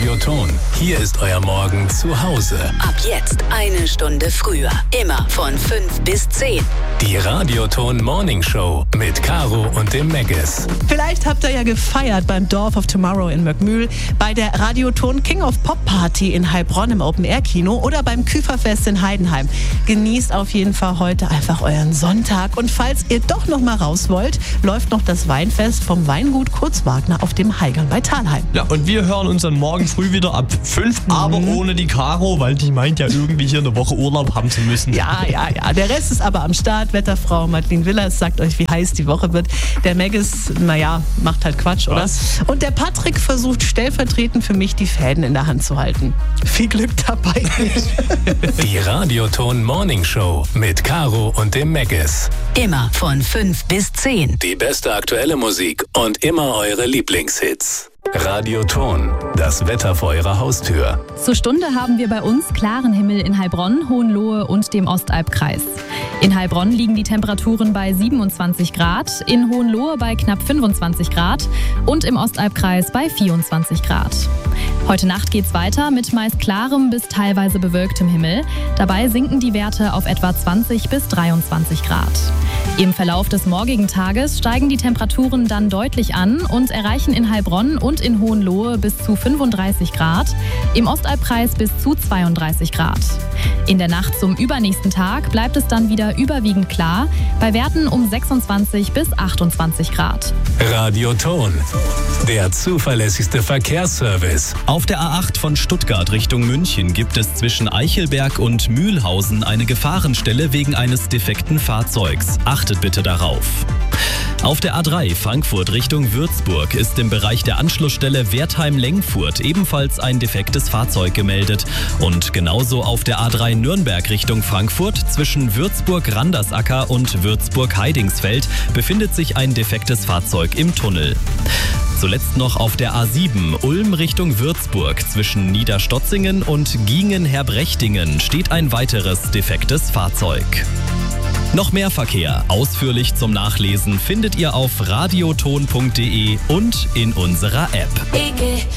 Radioton. Hier ist euer Morgen zu Hause. Ab jetzt 1 Stunde früher. Immer von 5 bis 10. Die Radioton Morning Show mit Caro und dem Meggis. Vielleicht habt ihr ja gefeiert beim Dorf of Tomorrow in Möckmühl, bei der Radioton King of Pop Party in Heilbronn im Open-Air-Kino oder beim Küferfest in Heidenheim. Genießt auf jeden Fall heute einfach euren Sonntag. Und falls ihr doch noch mal raus wollt, läuft noch das Weinfest vom Weingut Kurz-Wagner auf dem Heigang bei Thalheim. Ja, und wir hören uns dann morgen früh wieder ab 5, aber ohne die Caro, weil die meint ja irgendwie hier eine Woche Urlaub haben zu müssen. Ja. Der Rest ist aber am Start. Wetterfrau Madeleine Willers sagt euch, wie heiß die Woche wird. Der Meggis, macht halt Quatsch, oder? Was? Und der Patrick versucht stellvertretend für mich die Fäden in der Hand zu halten. Viel Glück dabei. Die Radioton Morning Show mit Caro und dem Meggis. Immer von 5 bis 10. Die beste aktuelle Musik und immer eure Lieblingshits. Radioton, das Wetter vor eurer Haustür. Zur Stunde haben wir bei uns klaren Himmel in Heilbronn, Hohenlohe und dem Ostalbkreis. In Heilbronn liegen die Temperaturen bei 27 Grad, in Hohenlohe bei knapp 25 Grad und im Ostalbkreis bei 24 Grad. Heute Nacht geht's weiter mit meist klarem bis teilweise bewölktem Himmel. Dabei sinken die Werte auf etwa 20 bis 23 Grad. Im Verlauf des morgigen Tages steigen die Temperaturen dann deutlich an und erreichen in Heilbronn und in Hohenlohe bis zu 35 Grad, im Ostalbkreis bis zu 32 Grad. In der Nacht zum übernächsten Tag bleibt es dann wieder überwiegend klar, bei Werten um 26 bis 28 Grad. Radioton, der zuverlässigste Verkehrsservice. Auf der A8 von Stuttgart Richtung München gibt es zwischen Eichelberg und Mühlhausen eine Gefahrenstelle wegen eines defekten Fahrzeugs. Achtet bitte darauf. Auf der A3 Frankfurt Richtung Würzburg ist im Bereich der Anschlussstelle Wertheim-Lengfurt ebenfalls ein defektes Fahrzeug gemeldet. Und genauso auf der A3 Nürnberg Richtung Frankfurt zwischen Würzburg-Randersacker und Würzburg-Heidingsfeld befindet sich ein defektes Fahrzeug im Tunnel. Zuletzt noch auf der A7 Ulm Richtung Würzburg zwischen Niederstotzingen und Giengen-Herbrechtingen steht ein weiteres defektes Fahrzeug. Noch mehr Verkehr, ausführlich zum Nachlesen, findet ihr auf radioton.de und in unserer App.